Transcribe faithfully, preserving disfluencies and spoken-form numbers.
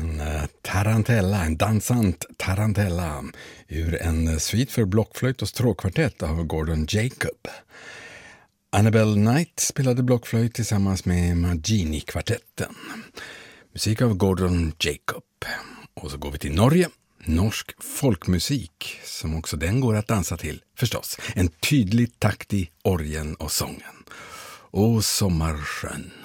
En tarantella, en dansant tarantella ur en svit för blockflöjt och stråkkvartett av Gordon Jacob. Annabelle Knight spelade blockflöjt tillsammans med Magini-kvartetten. Musik av Gordon Jacob. Och så går vi till Norge. Norsk folkmusik som också den går att dansa till, förstås. En tydlig takt i orgen och sången. Och Sommarsjön.